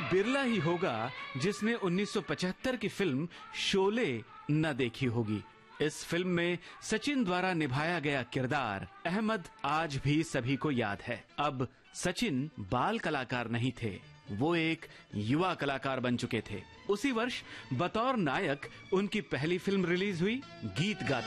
बिरला ही होगा जिसने 1975 की फिल्म शोले न देखी होगी। इस फिल्म में सचिन द्वारा निभाया गया किरदार अहमद आज भी सभी को याद है। अब सचिन बाल कलाकार नहीं थे, वो एक युवा कलाकार बन चुके थे। उसी वर्ष बतौर नायक उनकी पहली फिल्म रिलीज हुई, गीत गाता